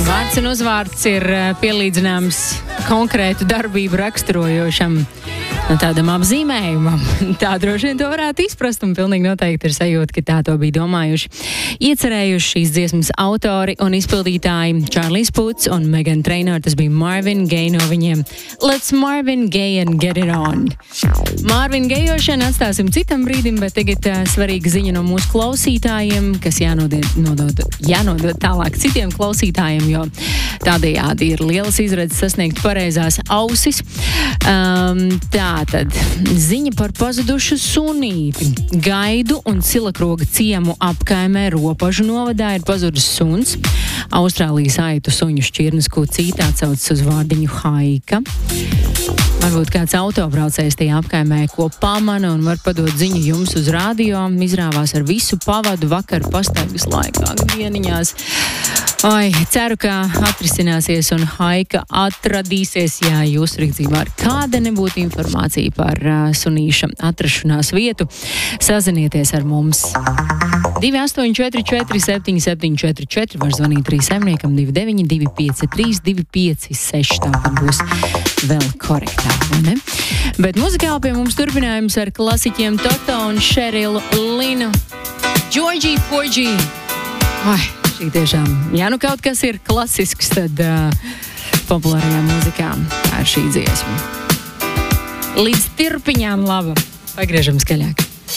Vārds un uzvārds ir pielīdzināms konkrētu darbību raksturojošam tādam apzīmējumam. Tā droši vien to varētu izprast, un pilnīgi noteikti ir sajūta, ka tā to bija domājuši. Iecerējuši šīs dziesmas autori un izpildītāji Charlies Puths un Meghan Trainor. Tas bija Marvin Gaye no viņiem. Let's Marvin Gaye and get it on. Marvin Gayošanu atstāsim citam brīdim, bet tagad svarīga ziņa no mūsu klausītājiem, kas jānodod tālāk citiem klausītājiem, jo tādējādi ir lielas izredzes sasniegt pareizās ausis. Tātad ziņa par pazudušu sunīti. Gaidu un Cilakroga ciemu apkaimē Ropažu novadā ir pazudis suns. Austrālijas aitu suņu šķirnes kucītā atsaucas uz vārdiņu Haika. Varbūt kāds autobraucējs tajā apkaimē ko pamana un var padot ziņu jums uz radio. Izrāvās ar visu pavadu vakaru pastaigas laikā dieniņās. Oi, ceru, ka atrisināsies un Haika atradīsies, ja jūsu rīcībā ir kāda nebūtu informācija par sunīša atrašanās vietu. Sazinieties ar mums. 2844 7744 var zvanīt arī saimniekam 29 253 256. Tā būs vēl korektāk, vai ne? Bet muzikāli pie mums turpinājums ar klasiķiem Toto un Šerilu Linu. Georgie Porgy. Ai, šī tiešām, ja nu kaut kas ir klasisks, tad populārajā mūzikā tā ir šī dziesma. Līdz tirpiņām laba. Pagriežam skaļāk.